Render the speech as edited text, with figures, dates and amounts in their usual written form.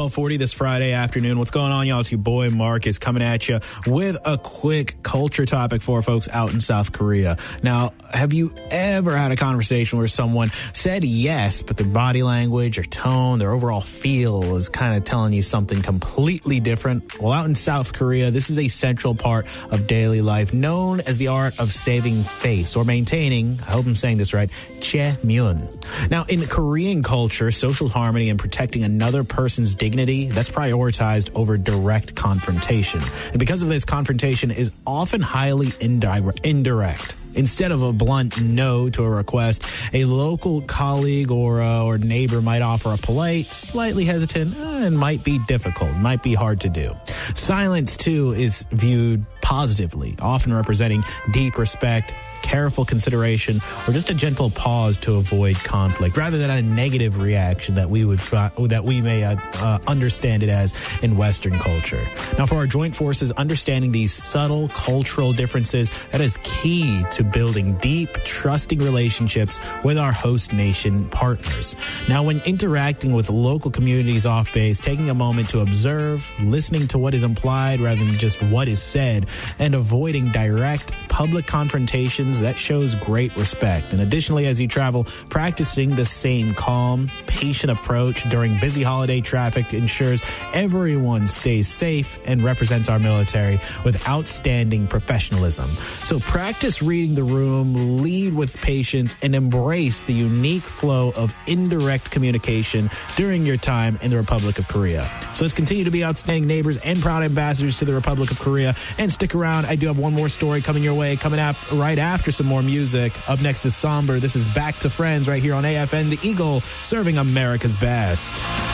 1240 this Friday afternoon. What's going on, y'all? It's your boy Marcus coming at you with a quick culture topic for folks out in South Korea. Now, have you ever had a conversation where someone said yes, but their body language or tone, their overall feel is kind of telling you something completely different? Well, out in South Korea, this is a central part of daily life known as the art of saving face or maintaining, I hope I'm saying this right, chaemyeon. Now, in Korean culture, social harmony and protecting another person's dignity, that's prioritized over direct confrontation. And because of this, confrontation is often highly indirect. Instead of a blunt no to a request, a local colleague or neighbor might offer a polite, slightly hesitant, and might be difficult, might be hard to do. Silence, too, is viewed positively, often representing deep respect, careful consideration, or just a gentle pause to avoid conflict, rather than a negative reaction that we may understand it as in Western culture. Now, for our joint forces, understanding these subtle cultural differences, that is key to building deep, trusting relationships with our host nation partners. Now, when interacting with local communities off base, taking a moment to observe, listening to what is implied rather than just what is said, and avoiding direct public confrontations, that shows great respect. And additionally, as you travel, practicing the same calm, patient approach during busy holiday traffic ensures everyone stays safe and represents our military with outstanding professionalism. So practice reading the room, lead with patience, and embrace the unique flow of indirect communication during your time in the Republic of Korea. So let's continue to be outstanding neighbors and proud ambassadors to the Republic of Korea. And stick around. I do have one more story coming your way, coming up right after some more music. Up next is Somber. This is Back to Friends right here on AFN, The Eagle, serving America's best.